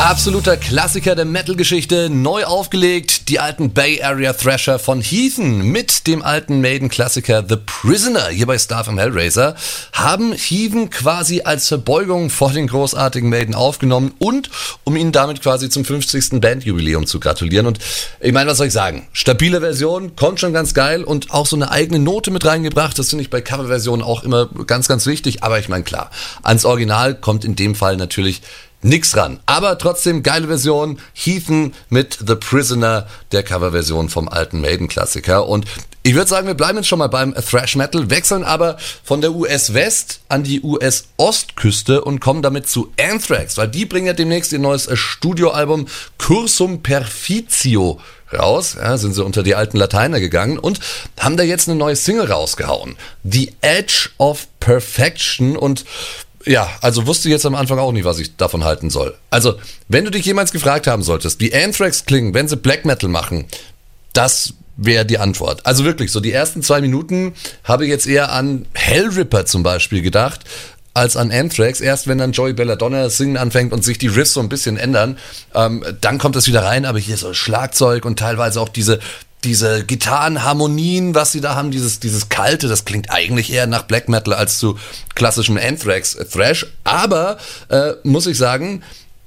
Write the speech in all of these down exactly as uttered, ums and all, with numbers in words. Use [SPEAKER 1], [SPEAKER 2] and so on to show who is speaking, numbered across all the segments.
[SPEAKER 1] Absoluter Klassiker der Metal-Geschichte, neu aufgelegt, die alten Bay Area Thrasher von Heathen mit dem alten Maiden-Klassiker The Prisoner hier bei Star vom Hellraiser haben Heathen quasi als Verbeugung vor den großartigen Maiden aufgenommen und um ihnen damit quasi zum fünfzigsten Bandjubiläum zu gratulieren. Und ich meine, was soll ich sagen, stabile Version, kommt schon ganz geil und auch so eine eigene Note mit reingebracht, das finde ich bei Coverversionen auch immer ganz, ganz wichtig, aber ich meine klar, ans Original kommt in dem Fall natürlich nix ran. Aber trotzdem geile Version. Heathen mit The Prisoner, der Coverversion vom alten Maiden-Klassiker. Und ich würde sagen, wir bleiben jetzt schon mal beim Thrash Metal, wechseln aber von der U S-West an die U S-Ostküste und kommen damit zu Anthrax, weil die bringen ja demnächst ihr neues Studioalbum Cursum Perficio raus. Ja, sind sie unter die alten Lateiner gegangen und haben da jetzt eine neue Single rausgehauen. The Edge of Perfection. Und ja, also wusste ich jetzt am Anfang auch nicht, was ich davon halten soll. Also, wenn du dich jemals gefragt haben solltest, wie Anthrax klingen, wenn sie Black Metal machen, das wäre die Antwort. Also wirklich, so die ersten zwei Minuten habe ich jetzt eher an Hellripper zum Beispiel gedacht, als an Anthrax. Erst wenn dann Joey Belladonna singen anfängt und sich die Riffs so ein bisschen ändern, ähm, dann kommt das wieder rein, aber hier so Schlagzeug und teilweise auch diese diese Gitarrenharmonien, was sie da haben, dieses, dieses Kalte, das klingt eigentlich eher nach Black Metal als zu klassischem Anthrax-Thrash. Aber, äh, muss ich sagen,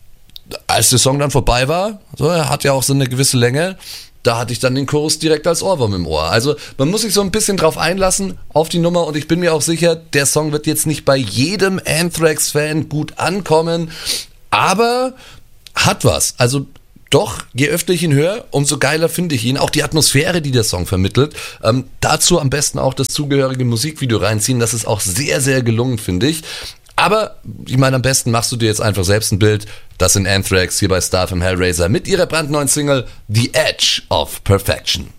[SPEAKER 1] als der Song dann vorbei war, so, er hat ja auch so eine gewisse Länge, da hatte ich dann den Chorus direkt als Ohrwurm im Ohr. Also man muss sich so ein bisschen drauf einlassen auf die Nummer und ich bin mir auch sicher, der Song wird jetzt nicht bei jedem Anthrax-Fan gut ankommen, aber hat was. Also doch, je öfter ich ihn höre, umso geiler finde ich ihn. Auch die Atmosphäre, die der Song vermittelt. Ähm, dazu am besten auch das zugehörige Musikvideo reinziehen. Das ist auch sehr, sehr gelungen, finde ich. Aber, ich meine, am besten machst du dir jetzt einfach selbst ein Bild. Das sind Anthrax hier bei Star vom Hellraiser mit ihrer brandneuen Single The Edge of Perfection.